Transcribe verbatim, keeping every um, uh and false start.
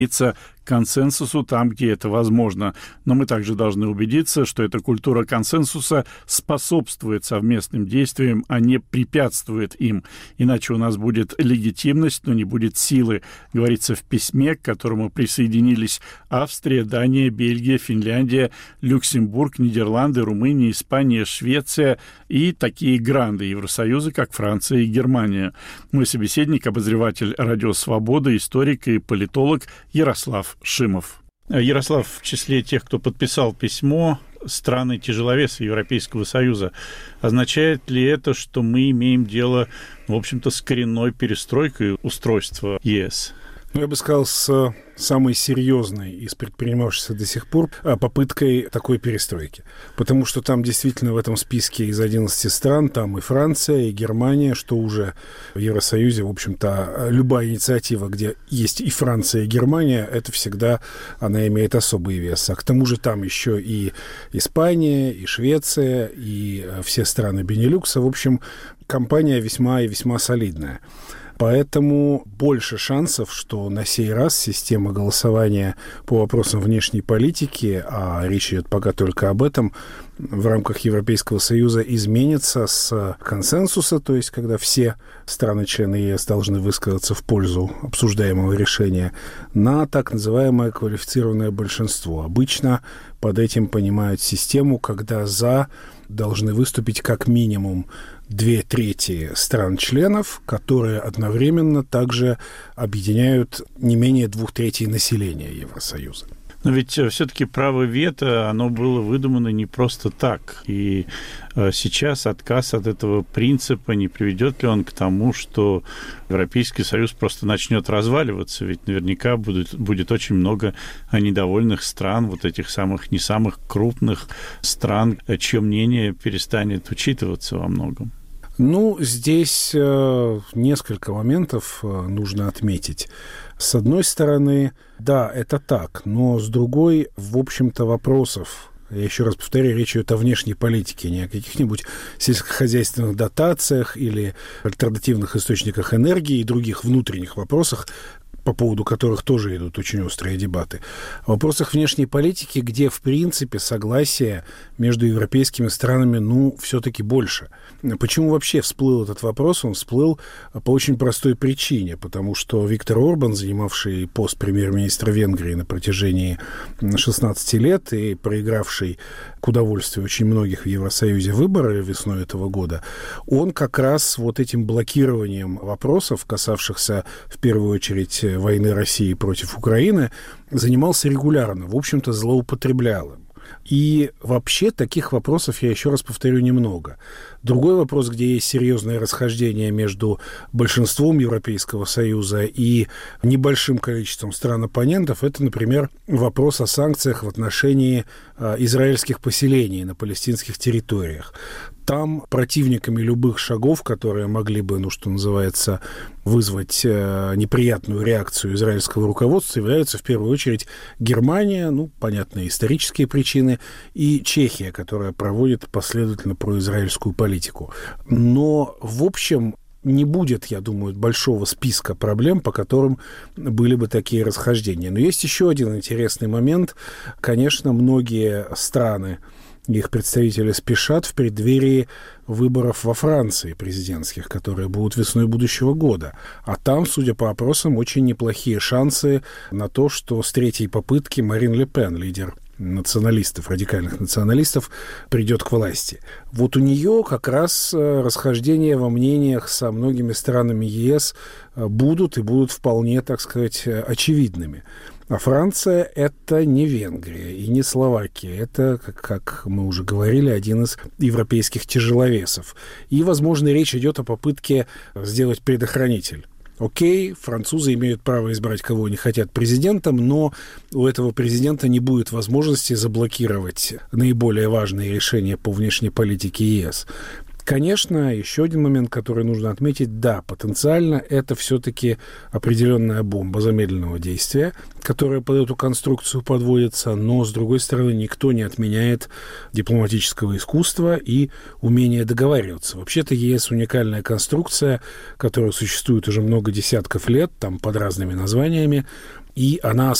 консенсусу там, где это возможно. Но мы также должны убедиться, что эта культура консенсуса способствует совместным действиям, а не препятствует им. Иначе у нас будет легитимность, но не будет силы, говорится в письме, к которому присоединились Австрия, Дания, Бельгия, Финляндия, Люксембург, Нидерланды, Румыния, Испания, Швеция и такие гранды Евросоюза, как Франция и Германия. Мой собеседник, обозреватель «Радио Свобода», историк и политолог Ярослав Шимов. Ярослав, в числе тех, кто подписал письмо, страны-тяжеловесы Европейского Союза, означает ли это, что мы имеем дело, в общем-то, с коренной перестройкой устройства ЕС? Ну, я бы сказал, с самой серьезной из предпринимавшихся до сих пор попыткой такой перестройки. Потому что там действительно в этом списке из одиннадцати стран, там и Франция, и Германия, что уже в Евросоюзе, в общем-то, любая инициатива, где есть и Франция, и Германия, это всегда, она имеет особый вес. А к тому же там еще и Испания, и Швеция, и все страны Бенилюкса. В общем, компания весьма и весьма солидная. Поэтому больше шансов, что на сей раз система голосования по вопросам внешней политики, а речь идет пока только об этом, в рамках Европейского Союза изменится с консенсуса, то есть когда все страны-члены ЕС должны высказаться в пользу обсуждаемого решения, на так называемое квалифицированное большинство. Обычно под этим понимают систему, когда «за» должны выступить как минимум две трети стран-членов, которые одновременно также объединяют не менее двух третей населения Евросоюза. Но ведь все-таки право вето, оно было выдумано не просто так. И сейчас отказ от этого принципа, не приведет ли он к тому, что Европейский Союз просто начнет разваливаться? Ведь наверняка будет, будет очень много недовольных стран, вот этих самых, не самых крупных стран, чье мнение перестанет учитываться во многом. Ну, здесь э, несколько моментов э, нужно отметить. С одной стороны, да, это так, но с другой, в общем-то, вопросов, я еще раз повторяю, речь идет о внешней политике, не о каких-нибудь сельскохозяйственных дотациях или альтернативных источниках энергии и других внутренних вопросах, по поводу которых тоже идут очень острые дебаты. В вопросах внешней политики, где, в принципе, согласие между европейскими странами, ну, все-таки больше. Почему вообще всплыл этот вопрос? Он всплыл по очень простой причине, потому что Виктор Орбан, занимавший пост премьер-министра Венгрии на протяжении шестнадцати лет и проигравший к удовольствию очень многих в Евросоюзе выборы весной этого года, он как раз вот этим блокированием вопросов, касавшихся в первую очередь войны России против Украины, занимался регулярно, в общем-то, злоупотреблял им. И вообще таких вопросов, я еще раз повторю, немного. Другой вопрос, где есть серьезное расхождение между большинством Европейского Союза и небольшим количеством стран-оппонентов, это, например, вопрос о санкциях в отношении э, израильских поселений на палестинских территориях. Там противниками любых шагов, которые могли бы, ну, что называется, вызвать э, неприятную реакцию израильского руководства, являются в первую очередь Германия, ну, понятные исторические причины, и Чехия, которая проводит последовательно произраильскую политику. Но, в общем, не будет, я думаю, большого списка проблем, по которым были бы такие расхождения. Но есть еще один интересный момент. Конечно, многие страны, их представители спешат в преддверии выборов во Франции президентских, которые будут весной будущего года. А там, судя по опросам, очень неплохие шансы на то, что с третьей попытки Марин Ле Пен, лидер националистов, радикальных националистов, придет к власти. Вот у нее как раз расхождения во мнениях со многими странами ЕС будут и будут вполне, так сказать, очевидными. А Франция – это не Венгрия и не Словакия. Это, как мы уже говорили, один из европейских тяжеловесов. И, возможно, речь идет о попытке сделать предохранитель. Окей, французы имеют право избрать, кого они хотят президентом, но у этого президента не будет возможности заблокировать наиболее важные решения по внешней политике ЕС. Конечно, еще один момент, который нужно отметить, да, потенциально это все-таки определенная бомба замедленного действия, которая под эту конструкцию подводится, но, с другой стороны, никто не отменяет дипломатического искусства и умения договариваться. Вообще-то ЕС уникальная конструкция, которая существует уже много десятков лет, там под разными названиями, и она